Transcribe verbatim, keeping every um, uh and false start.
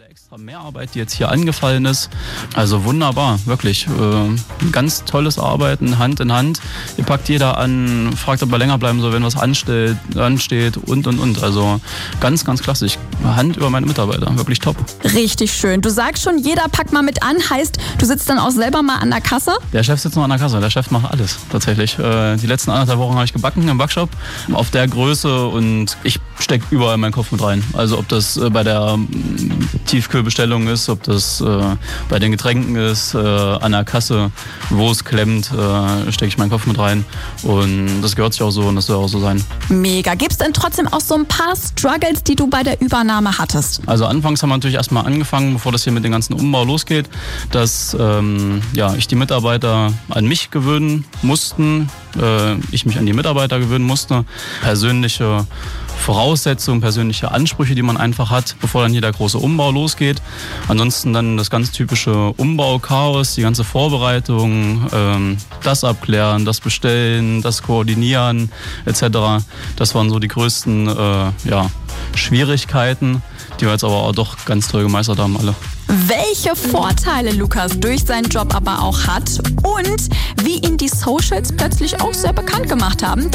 Extra Mehrarbeit, die jetzt hier angefallen ist. Also wunderbar, wirklich. Äh, ganz tolles Arbeiten, Hand in Hand. Ihr packt jeder an, fragt, ob er länger bleiben soll, wenn was ansteht, ansteht und, und, und. Also ganz, ganz klassisch. Hand über meine Mitarbeiter, wirklich top. Richtig schön. Du sagst schon, jeder packt mal mit an, heißt, du sitzt dann auch selber mal an der Kasse? Der Chef sitzt noch an der Kasse, der Chef macht alles tatsächlich. Äh, die letzten anderthalb Wochen habe ich gebacken im Backshop auf der Größe und ich stecke überall meinen Kopf mit rein. Also ob das äh, bei der Tiefkühlbestellung ist, ob das äh, bei den Getränken ist, äh, an der Kasse, wo es klemmt, äh, stecke ich meinen Kopf mit rein. Und das gehört sich auch so und das soll auch so sein. Mega. Gibt es denn trotzdem auch so ein paar Struggles, die du bei der Übernahme hattest? Also anfangs haben wir natürlich erstmal angefangen, bevor das hier mit dem ganzen Umbau losgeht, dass ähm, ja, ich die Mitarbeiter an mich gewöhnen mussten, äh, ich mich an die Mitarbeiter gewöhnen musste. Persönliche Voraussetzungen, persönliche Ansprüche, die man einfach hat, bevor dann hier der große Umbau losgeht. Ansonsten dann das ganz typische Umbau-Chaos, die ganze Vorbereitung, ähm, das Abklären, das Bestellen, das Koordinieren et cetera. Das waren so die größten äh, ja, Schwierigkeiten, die wir jetzt aber auch doch ganz toll gemeistert haben alle. Welche Vorteile Lukas durch seinen Job aber auch hat und wie ihn die Socials plötzlich auch sehr bekannt gemacht haben,